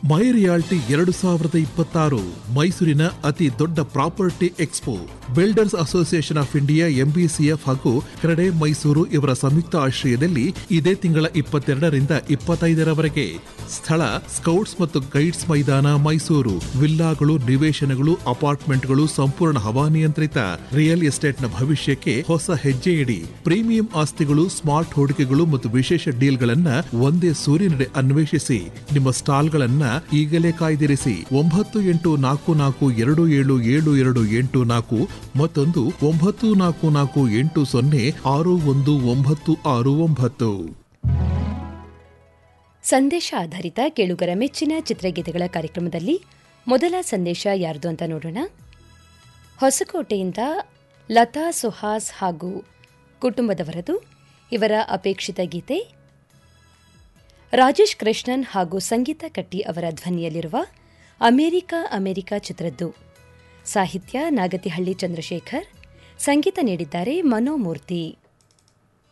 ಮೈ realty 2026 ಮೈಸೂರಿನ ಅತಿ ದೊಡ್ಡ property expo. Builders association of India, MBCF ಹಾಗೂ ಕ್ರೆಡೆ ಮೈಸೂರು ಇವರ ಸಂಯುಕ್ತ ಆಶ್ರಯದಲ್ಲಿ ಇದೇ ತಿಂಗಳ 22ರಿಂದ 25ರವರೆಗೆ. ಸ್ಥಳ ಸ್ಕೌಟ್ಸ್ ಮತ್ತು ಗೈಡ್ಸ್ ಮೈದಾನ, ಮೈಸೂರು. ವಿಲ್ಲಾಗಳು, ನಿವೇಶನಗಳು, ಅಪಾರ್ಟ್ಮೆಂಟ್ಗಳು ಸಂಪೂರ್ಣ ಹವಾನಿಯಂತ್ರಿತ. ರಿಯಲ್ ಎಸ್ಟೇಟ್ನ ಭವಿಷ್ಯಕ್ಕೆ ಹೊಸ ಹೆಜ್ಜೆ ಇಡಿ. ಪ್ರೀಮಿಯಂ ಆಸ್ತಿಗಳು, ಸ್ಮಾರ್ಟ್ ಹೂಡಿಕೆಗಳು ಮತ್ತು ವಿಶೇಷ ಡೀಲ್ಗಳನ್ನ ಒಂದೇ ಸೂರಿನಡೆ ಅನ್ವೇಷಿಸಿ. ನಿಮ್ಮ ಸ್ಟಾಲ್ಗಳನ್ನ ಈಗಲೇ ಕಾಯ್ದಿರಿಸಿ. 9844277784 ಮತ್ತೊಂದು 9448061969. ಸಂದೇಶ ಆಧಾರಿತ ಕೇಳುಗರ ಮೆಚ್ಚಿನ ಚಿತ್ರಗೀತೆಗಳ ಕಾರ್ಯಕ್ರಮದಲ್ಲಿ ಮೊದಲ ಸಂದೇಶ ಯಾರ್ದು ಅಂತ ನೋಡೋಣ. ಹೊಸಕೋಟೆಯಿಂದ ಲತಾ ಸುಹಾಸ್ ಹಾಗೂ ಕುಟುಂಬದವರದು. ಇವರ ಅಪೇಕ್ಷಿತ ಗೀತೆ ರಾಜೇಶ್ ಕೃಷ್ಣನ್ ಹಾಗೂ ಸಂಗೀತ ಕಟ್ಟಿ ಅವರ ಧ್ವನಿಯಲ್ಲಿರುವ ಅಮೆರಿಕಾ ಚಿತ್ರದ್ದು. ಸಾಹಿತ್ಯ ನಾಗತಿಹಳ್ಳಿ ಚಂದ್ರಶೇಖರ್, ಸಂಗೀತ ನೀಡಿದ್ದಾರೆ ಮನೋಮೂರ್ತಿ.